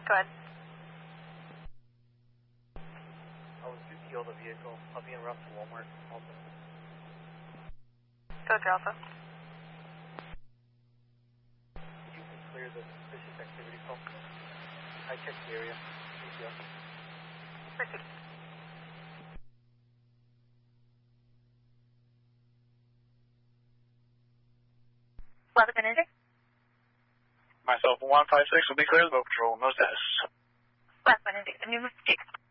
Go ahead. I was 2PO the vehicle. I'll be en route to Walmart. Also. Go to Alpha. You can clear the suspicious activity call. I checked the area. 2PO. Proceed. Weather Energy. Myself 156 will be clear. Boat patrol, no status. Weather Energy. The new